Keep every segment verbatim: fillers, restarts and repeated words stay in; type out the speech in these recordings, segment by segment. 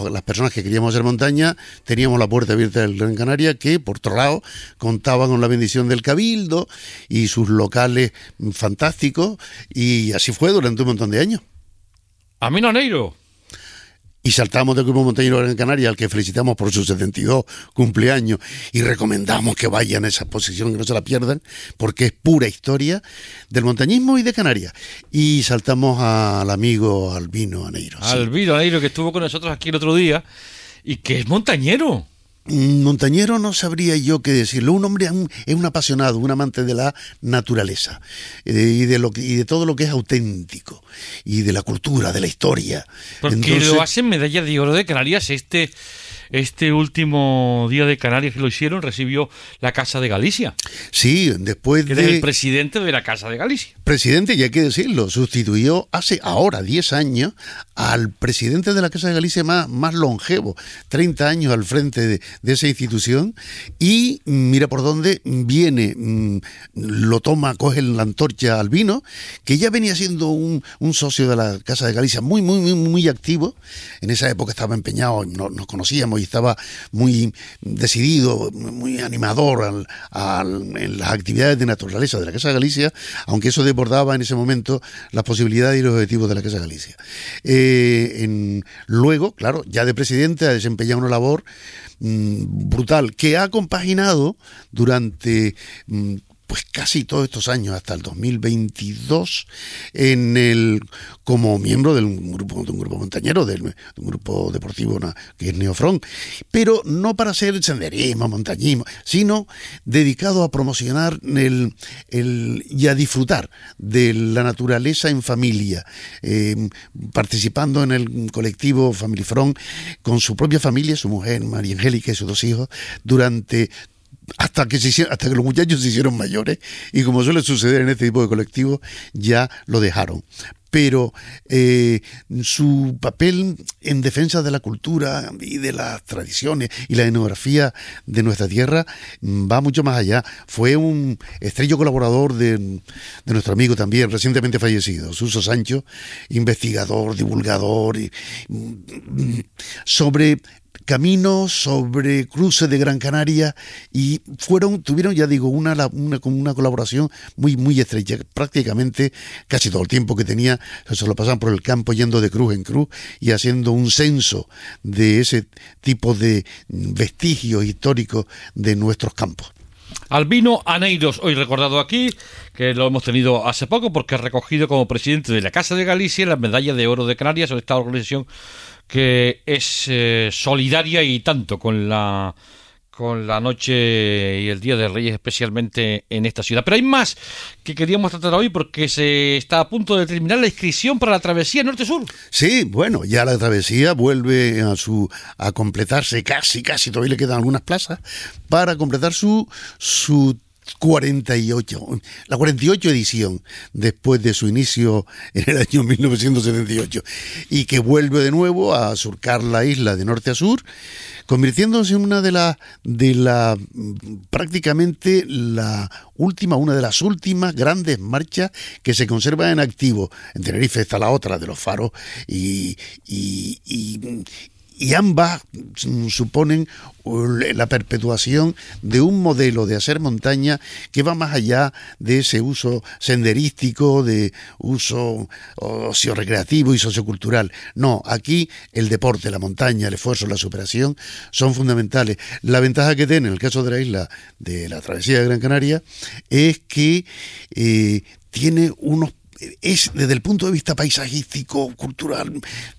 Las personas que queríamos hacer montaña teníamos la puerta abierta del Gran Canaria, que por otro lado contaba con la bendición del Cabildo y sus locales fantásticos, y así fue durante un montón de años. Amino Aneiro. Y saltamos del Grupo Montañero de Gran Canaria, al que felicitamos por su setenta y dos cumpleaños y recomendamos que vayan a esa exposición, que no se la pierdan, porque es pura historia del montañismo y de Canarias. Y saltamos al amigo Albino Aneiro. Sí. Albino Aneiro, que estuvo con nosotros aquí el otro día y que es montañero. Montañero no sabría yo qué decirlo. Un hombre es un apasionado, un amante de la naturaleza eh, y, de lo que, y de todo lo que es auténtico y de la cultura, de la historia. Porque Entonces, lo hacen medalla de oro de Canarias. Este, este último día de Canarias que lo hicieron recibió la Casa de Galicia. Sí, después que de... es el presidente de la Casa de Galicia. Presidente, y hay que decirlo, sustituyó hace ahora diez años al presidente de la Casa de Galicia más, más longevo, treinta años al frente de, de esa institución, y mira por dónde viene, mmm, lo toma, coge la antorcha Albino, que ya venía siendo un, un socio de la Casa de Galicia muy, muy, muy, muy activo. En esa época estaba empeñado, no, nos conocíamos y estaba muy decidido, muy animador al, al, en las actividades de naturaleza de la Casa de Galicia, aunque eso desbordaba en ese momento las posibilidades y los objetivos de la Casa de Galicia. Eh, en, luego, claro, ya de presidente ha desempeñado una labor mmm, brutal, que ha compaginado durante... Mmm, pues casi todos estos años, hasta el dos mil veintidós, en el como miembro de un grupo, de un grupo montañero, de un grupo deportivo que es Neofront, pero no para hacer senderismo, montañismo, sino dedicado a promocionar el, el, y a disfrutar de la naturaleza en familia, eh, participando en el colectivo Family Front con su propia familia, su mujer María Angélica y sus dos hijos, durante Hasta que, se hicieron, hasta que los muchachos se hicieron mayores, y como suele suceder en este tipo de colectivos, ya lo dejaron. Pero eh, su papel en defensa de la cultura y de las tradiciones y la etnografía de nuestra tierra va mucho más allá. Fue un estrello colaborador de, de nuestro amigo también, recientemente fallecido, Suso Sancho, investigador, divulgador, y, sobre... caminos, sobre cruces de Gran Canaria, y fueron, tuvieron, ya digo, una, una, una colaboración muy, muy estrecha. Prácticamente casi todo el tiempo que tenía se lo pasaban por el campo yendo de cruz en cruz y haciendo un censo de ese tipo de vestigios históricos de nuestros campos. Albino Aneiros, hoy recordado aquí, que lo hemos tenido hace poco porque ha recogido como presidente de la Casa de Galicia la medalla de oro de Canarias, esta organización que es eh, solidaria y tanto con la con la noche y el Día de Reyes, especialmente en esta ciudad. Pero hay más que queríamos tratar hoy porque se está a punto de terminar la inscripción para la travesía norte-sur. Sí, bueno, ya la travesía vuelve a su a completarse casi, casi, todavía le quedan algunas plazas para completar su su cuarenta y ocho, la cuarenta y ocho edición después de su inicio en el año mil novecientos setenta y ocho, y que vuelve de nuevo a surcar la isla de norte a sur, convirtiéndose en una de las de la prácticamente la última, una de las últimas grandes marchas que se conserva en activo. En Tenerife está la otra de los faros, y y, y Y ambas suponen la perpetuación de un modelo de hacer montaña que va más allá de ese uso senderístico, de uso socio-recreativo y sociocultural. No, aquí el deporte, la montaña, el esfuerzo, la superación son fundamentales. La ventaja que tiene en el caso de la isla de la travesía de Gran Canaria es que eh, tiene unos es desde el punto de vista paisajístico, cultural,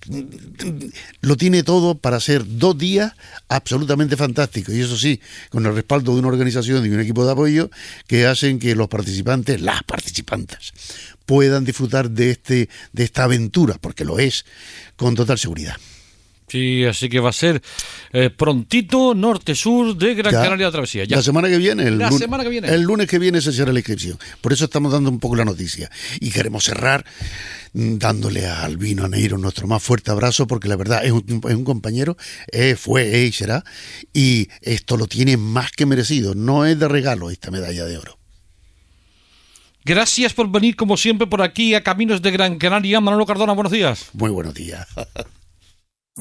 lo tiene todo para ser dos días absolutamente fantásticos, y eso sí, con el respaldo de una organización y un equipo de apoyo que hacen que los participantes, las participantes, puedan disfrutar de este de esta aventura, porque lo es, con total seguridad. Sí, así que va a ser eh, prontito norte-sur de Gran ya, Canaria de Travesía. Ya. La semana que viene, el la lunes, semana que viene. El lunes que viene se cierra la inscripción. Por eso estamos dando un poco la noticia. Y queremos cerrar dándole a Albino Aneiro nuestro más fuerte abrazo, porque la verdad es un, es un compañero, eh, fue, eh, y será, y esto lo tiene más que merecido. No es de regalo esta medalla de oro. Gracias por venir, como siempre, por aquí a Caminos de Gran Canaria. Manolo Cardona, buenos días. Muy buenos días.